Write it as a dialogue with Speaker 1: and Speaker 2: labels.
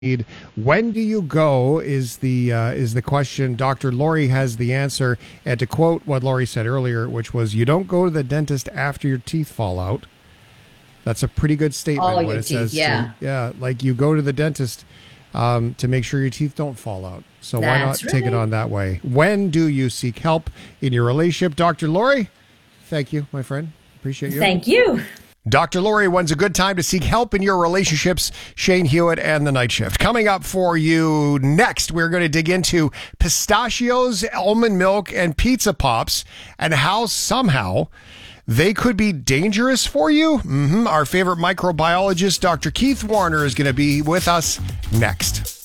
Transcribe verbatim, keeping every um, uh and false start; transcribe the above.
Speaker 1: need. When do you go is the uh, is the question. Doctor Lori has the answer. And to quote what Lori said earlier, which was, you don't go to the dentist after your teeth fall out. That's a pretty good statement.
Speaker 2: All
Speaker 1: what
Speaker 2: your
Speaker 1: it
Speaker 2: teeth,
Speaker 1: says.
Speaker 2: yeah.
Speaker 1: To, yeah, like you go to the dentist um, to make sure your teeth don't fall out. So why not
Speaker 2: That's
Speaker 1: take it
Speaker 2: right.
Speaker 1: on that way? When do you seek help in your relationship? Doctor Lori, thank you, my friend. Appreciate you.
Speaker 2: Thank you.
Speaker 1: Doctor Lori, when's a good time to seek help in your relationships? Shane Hewitt and the Night Shift. Coming up for you next, we're going to dig into pistachios, almond milk, and pizza pops and how somehow they could be dangerous for you. Mm-hmm. Our favorite microbiologist, Doctor Keith Warner, is going to be with us next.